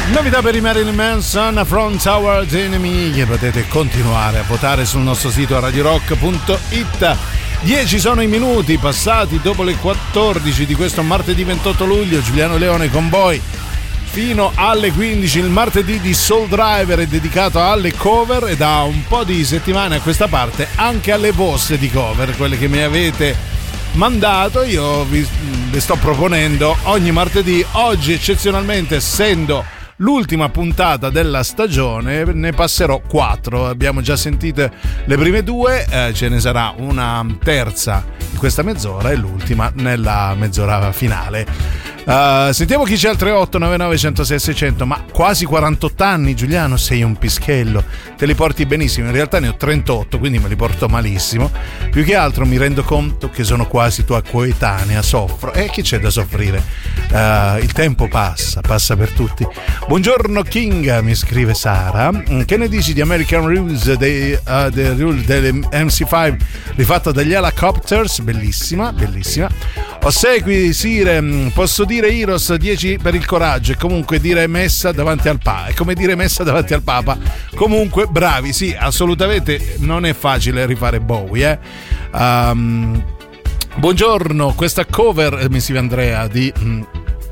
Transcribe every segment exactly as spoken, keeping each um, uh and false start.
Novità per i Marilyn Manson, From Towards Enemy, che potete continuare a votare sul nostro sito radio rock punto it. dieci sono i minuti passati dopo le quattordici di questo martedì ventotto luglio. Giuliano Leone con voi fino alle quindici. Il martedì di Soul Driver è dedicato alle cover e da un po' di settimane a questa parte anche alle vostre di cover, quelle che mi avete mandato. Io vi, vi sto proponendo ogni martedì. Oggi eccezionalmente, essendo l'ultima puntata della stagione, ne passerò quattro. Abbiamo già sentite le prime due, eh, ce ne sarà una terza in questa mezz'ora e l'ultima nella mezz'ora finale. Uh, sentiamo chi c'è al tre otto nove nove uno zero sei sei zero zero. Ma quasi quarantotto anni, Giuliano, sei un pischello, te li porti benissimo. In realtà ne ho trentotto, quindi me li porto malissimo. Più che altro mi rendo conto che sono quasi tua coetanea, soffro. E che c'è da soffrire? Uh, il tempo passa, passa per tutti. Buongiorno King, mi scrive Sara. Che ne dici di American Rules, dei, uh, dei Rules delle M C cinque rifatta dagli Helicopters? Bellissima, bellissima. Ossequi Sire, posso dire Heroes dieci per il coraggio, e comunque dire messa davanti al Papa, è come dire messa davanti al Papa. Comunque bravi, sì, assolutamente non è facile rifare Bowie, eh. Um, buongiorno, questa cover, mi scrive Andrea, di um,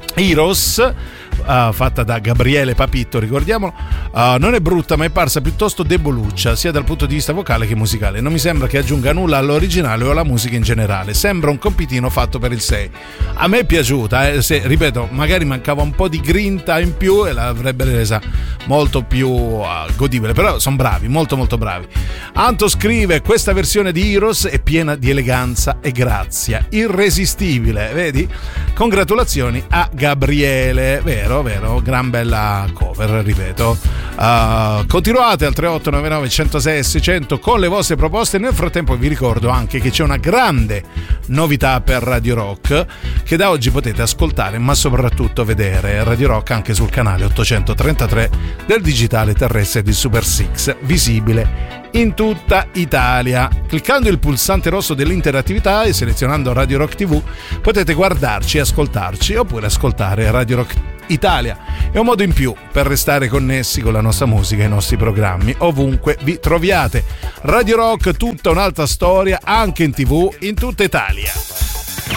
Heroes, Uh, fatta da Gabriele Papitto, ricordiamolo, uh, non è brutta, ma è parsa piuttosto deboluccia sia dal punto di vista vocale che musicale. Non mi sembra che aggiunga nulla all'originale o alla musica in generale. Sembra un compitino fatto per il sei. A me è piaciuta, eh, se, ripeto, magari mancava un po' di grinta in più e l'avrebbe resa molto più uh, godibile, però sono bravi, molto molto bravi. Anto scrive: questa versione di Heroes è piena di eleganza e grazia, irresistibile, vedi? Congratulazioni a Gabriele, vero? Vero, gran bella cover, ripeto. Uh, continuate al tre otto nove nove uno zero sei sei zero zero con le vostre proposte. Nel frattempo vi ricordo anche che c'è una grande novità per Radio Rock, che da oggi potete ascoltare ma soprattutto vedere Radio Rock anche sul canale ottocentotrentatré del digitale terrestre di Super Six, visibile in tutta Italia. Cliccando il pulsante rosso dell'interattività e selezionando Radio Rock tivù potete guardarci e ascoltarci, oppure ascoltare Radio Rock Italia. È un modo in più per restare connessi con la nostra musica e i nostri programmi ovunque vi troviate. Radio Rock, tutta un'altra storia, anche in tivù in tutta Italia.